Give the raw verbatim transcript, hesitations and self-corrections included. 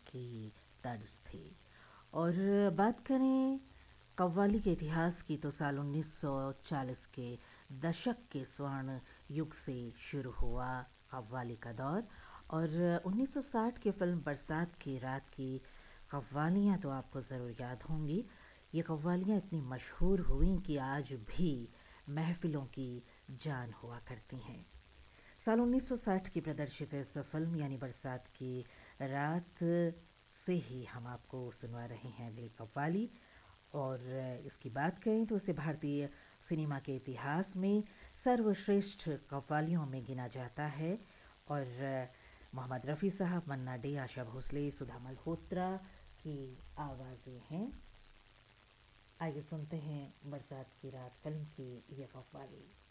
की तर्ज थी। और बात करें कव्वाली के इतिहास की तो साल उन्नीस सौ चालीस के दशक के स्वर्ण युग से शुरू हुआ कव्वाली का दौर। और उन्नीस सौ साठ की फिल्म बरसात की रात की कव्वालियाँ तो आपको ज़रूर याद होंगी। ये कव्वालियाँ इतनी मशहूर हुई कि आज भी महफ़िलों की जान हुआ करती हैं। साल उन्नीस सौ साठ की प्रदर्शित इस फिल्म यानी बरसात की रात से ही हम आपको सुनवा रहे हैं अगली कव्वाली। और इसकी बात करें तो इसे भारतीय सिनेमा के इतिहास में सर्वश्रेष्ठ कव्वालियों में गिना जाता है। और मोहम्मद रफ़ी साहब, मन्ना डे, आशा भोसले, सुधा मल्होत्रा की आवाज़ें हैं। आइए सुनते हैं बरसात की रात फिल्म की ये कव्वाली।